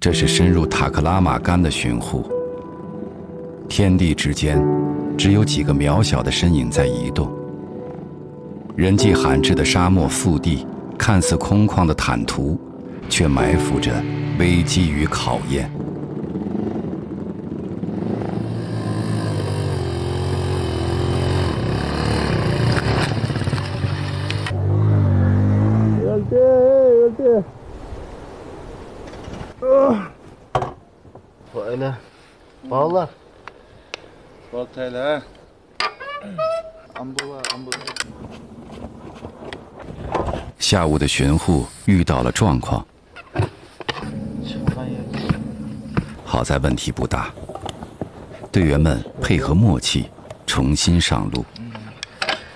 这是深入塔克拉玛干的巡护。天地之间，只有几个渺小的身影在移动。人迹罕至的沙漠腹地，看似空旷的坦途，却埋伏着危机与考验。 Öyle. Vallahi. Baltayla. Ambola. 下午的巡护遇到了状况，好在问题不大，队员们配合默契，重新上路。